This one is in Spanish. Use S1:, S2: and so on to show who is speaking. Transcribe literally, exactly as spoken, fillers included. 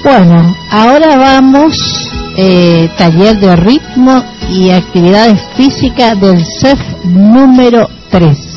S1: Bueno, ahora vamos, eh, taller de ritmo y actividades físicas del C E F número tres.